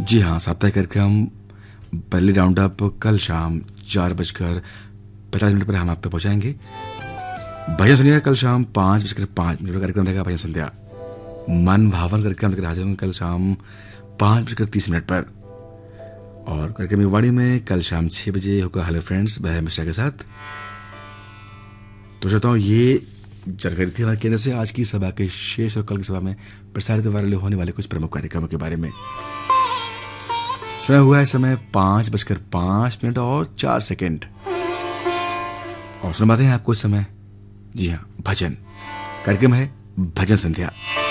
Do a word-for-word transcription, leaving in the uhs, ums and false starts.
जी हाँ, साप्ताहिक कार्यक्रम पहले राउंड अप कल शाम चार बजकर पचास मिनट पर हम आप तक पहुंचाएंगे। भजन संध्या कल शाम पाँच बजकर पाँच मिनट पर कार्यक्रम रहेगा। भजन संध्या मन भावन कार्यक्रम लेकर हाजिर होंगे कल शाम पाँच बजकर तीस मिनट पर। और कार्यक्रम की वाणी में कल शाम छह बजे होगा हेलो फ्रेंड्स बह मिश्रा के साथ। तो चाहता हूँ ये जानकारी थी हमारे केंद्र से आज की सभा के शेष और कल की सभा में प्रसारित होने वाले कुछ प्रमुख कार्यक्रमों के बारे में। समय हुआ है समय पांच बजकर पांच मिनट और चार सेकेंड। और सुनवाते हैं आपको समय, जी हाँ, भजन कार्यक्रम है भजन संध्या।